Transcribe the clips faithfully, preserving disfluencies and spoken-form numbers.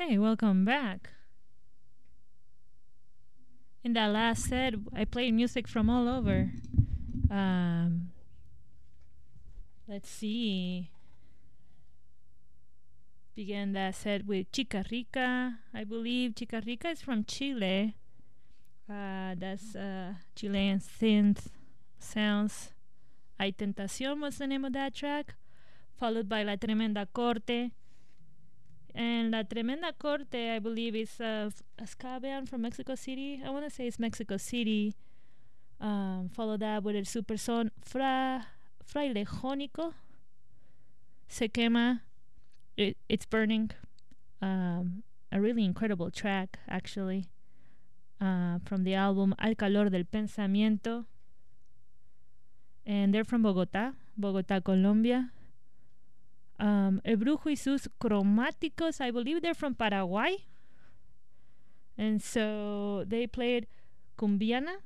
Hey, welcome back. In that last set, I played music from all over. Um, let's see. Began that set with Chica Rica, I believe. Chica Rica is from Chile. Uh, that's uh, Chilean synth sounds. Hay Tentación was the name of that track. Followed by La Tremenda Corte. And La Tremenda Corte, I believe, is uh, a ska band from Mexico City. I want to say it's Mexico City. Um, follow that with El super son Fra, Fraile Jónico. Se quema. It, it's burning. Um, a really incredible track, actually. Uh, from the album Al calor del pensamiento. And they're from Bogotá, Bogotá, Colombia. Um, El Brujo y sus Cromáticos, I believe they're from Paraguay. And so they played Cumbiana.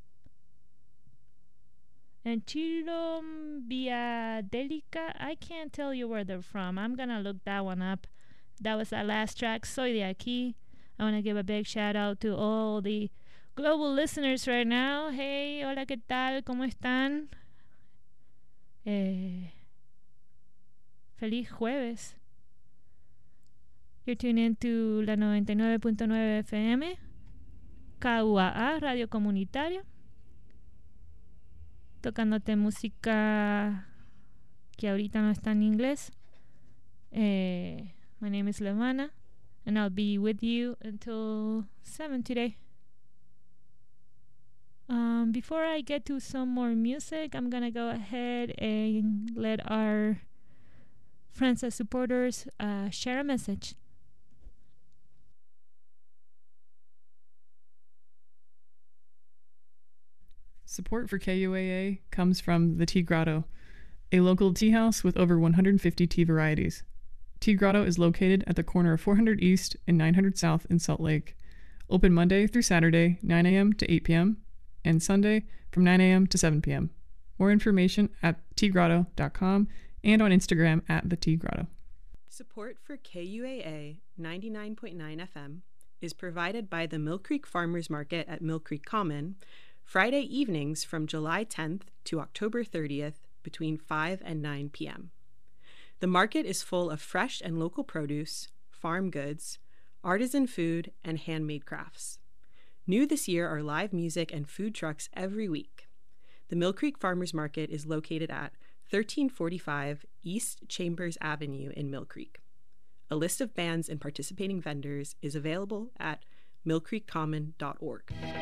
And Chilombiadelica, I can't tell you where they're from. I'm going to look that one up. That was our last track, Soy de Aquí. I want to give a big shout out to all the global listeners right now. Hey, hola, ¿qué tal? ¿Cómo están? Eh, feliz jueves. You're tuned in to la noventa y nueve punto nueve F M, K U A A, Radio Comunitaria. Tocándote música que ahorita no está en inglés. Eh, my name is Levana, and I'll be with you until seven today. Um, before I get to some more music, I'm gonna go ahead and let our friends and supporters uh, share a message. Support for K U A A comes from the Tea Grotto, a local tea house with over one hundred fifty tea varieties. Tea Grotto is located at the corner of four hundred East and nine hundred South in Salt Lake. Open Monday through Saturday, nine a.m. to eight p.m., and Sunday from nine a.m. to seven p.m. More information at tea grotto dot com and on Instagram at the Tea Grotto. Support for K U A A ninety-nine point nine F M is provided by the Mill Creek Farmers Market at Mill Creek Common, Friday evenings from July tenth to October thirtieth between five and nine p.m. The market is full of fresh and local produce, farm goods, artisan food, and handmade crafts. New this year are live music and food trucks every week. The Mill Creek Farmers Market is located at thirteen forty-five East Chambers Avenue in Mill Creek. A list of bands and participating vendors is available at mill creek common dot org.